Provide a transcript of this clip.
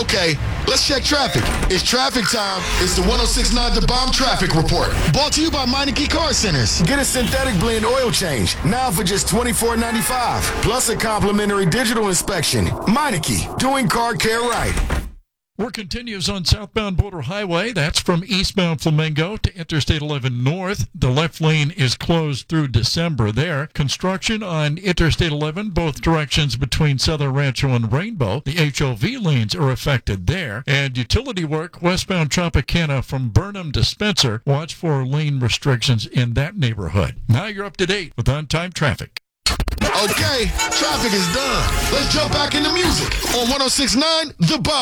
Okay, let's check traffic. It's traffic time. It's the 106.9 The Bomb Traffic Report. Brought to you by Meineke Car Centers. Get a synthetic blend oil change now for just $24.95. Plus a complimentary digital inspection. Meineke, doing car care right. Work continues on southbound Border Highway. That's from eastbound Flamingo to Interstate 11 North. The left lane is closed through December there. Construction on Interstate 11, both directions between Southern Rancho and Rainbow. The HOV lanes are affected there. And utility work westbound Tropicana from Burnham to Spencer. Watch for lane restrictions in that neighborhood. Now you're up to date with on-time traffic. Okay, traffic is done. Let's jump back into music on 106.9 The Bomb.